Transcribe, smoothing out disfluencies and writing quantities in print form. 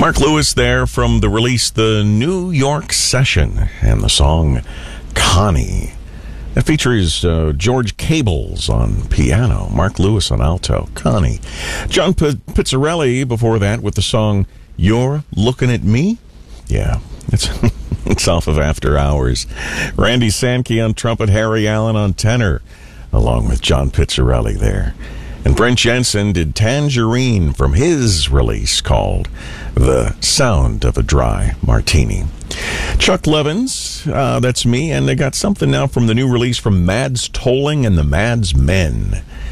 Mark Lewis there from the release The New York Session and the song Connie. That features George Cables on piano, Mark Lewis on alto, Connie. John Pizzarelli before that with the song You're Looking at Me? Yeah, it's off of After Hours. Randy Sankey on trumpet, Harry Allen on tenor, along with John Pizzarelli there. And Brent Jensen did Tangerine from his release called The Sound of a Dry Martini. Chuck Levins, that's me, and they got something now from the new release from Mads Tolling and the Mads Men.